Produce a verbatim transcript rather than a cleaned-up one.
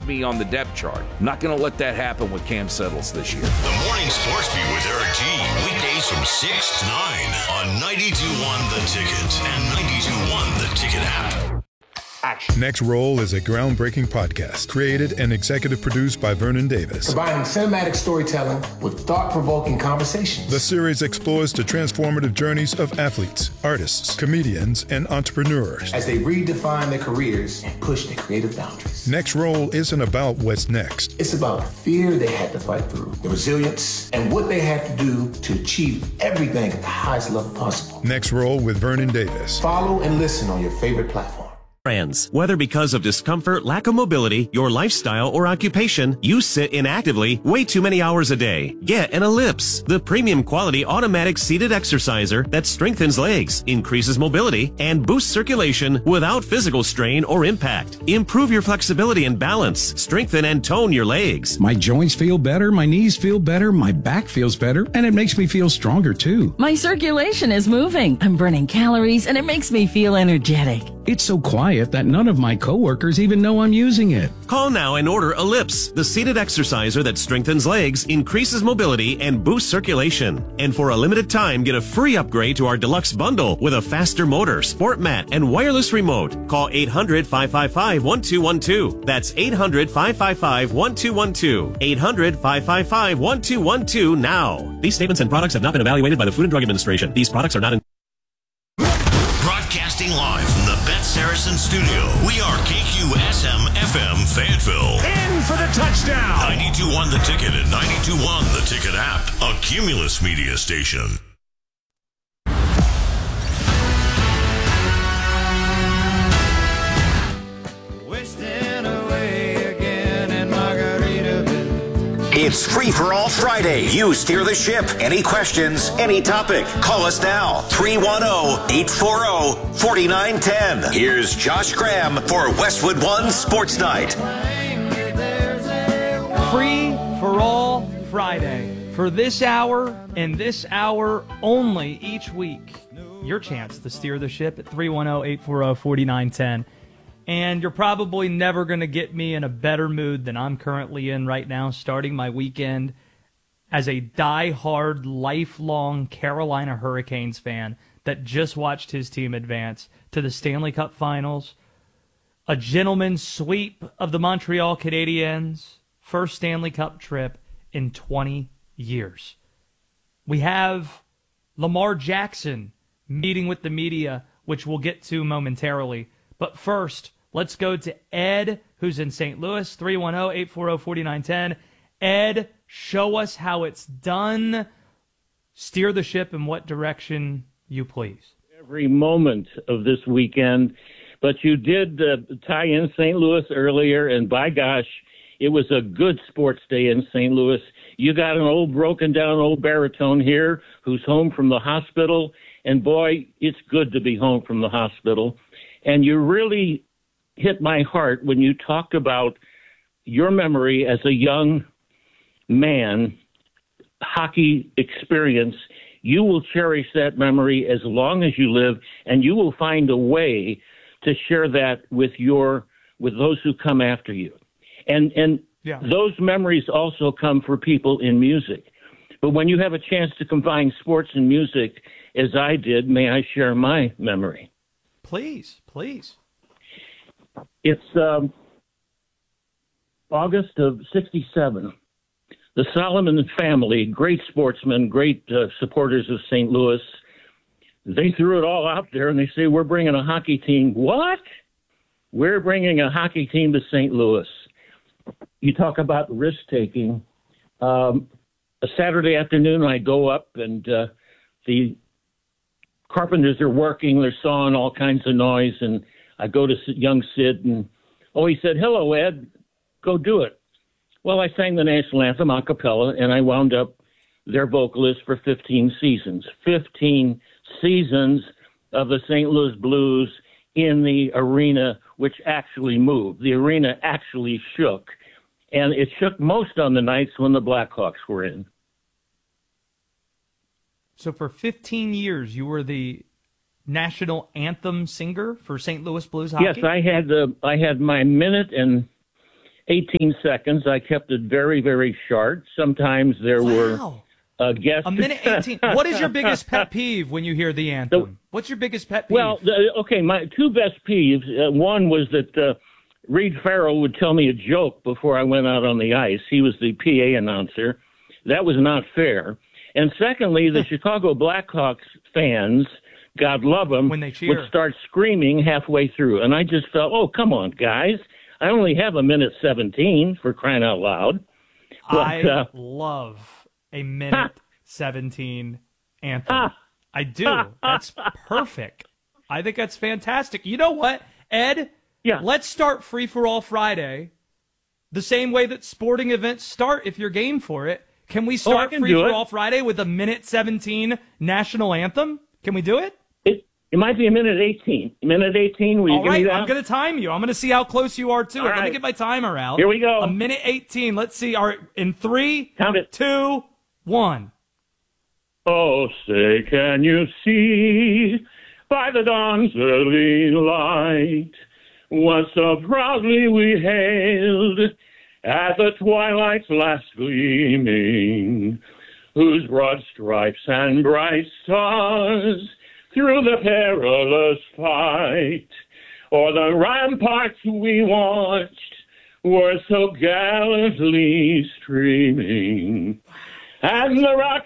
me on the depth chart. I'm not going to let that happen with Cam Settles this year. The Morning Sports Beat with Eric G. Weekdays from six to nine on ninety-two point one The Ticket and ninety-two point one The Ticket app. Action. Next Roll is a groundbreaking podcast created and executive produced by Vernon Davis. Combining cinematic storytelling with thought-provoking conversations. The series explores the transformative journeys of athletes, artists, comedians, and entrepreneurs as they redefine their careers and push their creative boundaries. Next Roll isn't about what's next. It's about the fear they had to fight through, the resilience, and what they had to do to achieve everything at the highest level possible. Next Roll with Vernon Davis. Follow and listen on your favorite platform. Friends, whether because of discomfort, lack of mobility, your lifestyle, or occupation, you sit inactively way too many hours a day. Get an Ellipse, the premium quality automatic seated exerciser that strengthens legs, increases mobility, and boosts circulation without physical strain or impact. Improve your flexibility and balance, strengthen and tone your legs. My joints feel better, my knees feel better, my back feels better, and it makes me feel stronger too. My circulation is moving. I'm burning calories, and it makes me feel energetic. It's so quiet that none of my coworkers even know I'm using it. Call now and order Ellipse, the seated exerciser that strengthens legs, increases mobility, and boosts circulation. And for a limited time, get a free upgrade to our deluxe bundle with a faster motor, sport mat, and wireless remote. Call eight hundred, five five five, one two one two. That's eight hundred, five five five, one two one two. eight hundred, five five five, one two one two now. These statements and products have not been evaluated by the Food and Drug Administration. These products are not in... Broadcasting live from the Bet Saracen studio, we are K Q S M F M Fayetteville. In for the touchdown! ninety-two point one The Ticket and ninety-two point one The Ticket app, a Cumulus media station. It's Free for All Friday. You steer the ship. Any questions, any topic. Call us now. three one zero, eight four zero, four nine one zero. Here's Josh Graham for Westwood One Sports Night. Free for All Friday. For this hour and this hour only each week. Your chance to steer the ship at three one zero, eight four zero, four nine one zero. And you're probably never going to get me in a better mood than I'm currently in right now, starting my weekend as a die-hard, lifelong Carolina Hurricanes fan that just watched his team advance to the Stanley Cup Finals, a gentleman's sweep of the Montreal Canadiens, first Stanley Cup trip in twenty years. We have Lamar Jackson meeting with the media, which we'll get to momentarily. But first, let's go to Ed, who's in Saint Louis, three one zero, eight four zero, four nine one zero. Ed, show us how it's done. Steer the ship in what direction you please. Every moment of this weekend. But you did uh, tie in Saint Louis earlier, and by gosh, it was a good sports day in Saint Louis. You got an old broken down old baritone here who's home from the hospital, and boy, it's good to be home from the hospital. And you really hit my heart when you talked about your memory as a young man, hockey experience. You will cherish that memory as long as you live, and you will find a way to share that with your with those who come after you. And and yeah. Those memories also come for people in music. But when you have a chance to combine sports and music, as I did, may I share my memory? Please, please. It's um, August of sixty-seven. The Solomon family, great sportsmen, great uh, supporters of Saint Louis, they threw it all out there, and they say, we're bringing a hockey team. What? We're bringing a hockey team to Saint Louis. You talk about risk-taking. Um, a Saturday afternoon, I go up, and uh, the carpenters are working. They're sawing all kinds of noise, and I go to young Sid, and, oh, he said, hello, Ed, go do it. Well, I sang the national anthem a cappella, and I wound up their vocalist for fifteen seasons. fifteen seasons of the Saint Louis Blues in the arena, which actually moved. The arena actually shook, and it shook most on the nights when the Blackhawks were in. So for fifteen years, you were the national anthem singer for Saint Louis Blues hockey? Yes, I had uh, I had my minute and eighteen seconds. I kept it very, very short. Sometimes there wow. were uh, guests. A minute eighteen. What is your biggest pet peeve when you hear the anthem? The, What's your biggest pet peeve? Well, the, okay, my two best peeves. Uh, one was that uh, Reed Farrell would tell me a joke before I went out on the ice. He was the P A announcer. That was not fair. And secondly, the Chicago Blackhawks fans, God love them, when they cheer, would start screaming halfway through. And I just felt, oh, come on, guys. I only have a minute seventeen, for crying out loud. But, I uh, love a minute seventeen anthem. I do. That's perfect. I think that's fantastic. You know what, Ed? Yeah. Let's start Free for All Friday the same way that sporting events start if you're game for it. Can we start oh, I can Free for it. All Friday with a minute seventeen national anthem? Can we do it? It, it might be a minute eighteen. Minute eighteen, will you All give right, me that? I'm going to time you. I'm going to see how close you are to All it. right. Let me get my timer out. Here we go. A minute eighteen. Let's see. All right, in three, Count it. two, one. Oh, say, can you see by the dawn's early light what so proudly we hailed at the twilight's last gleaming, whose broad stripes and bright stars through the perilous fight o'er the ramparts we watched were so gallantly streaming, and the rocket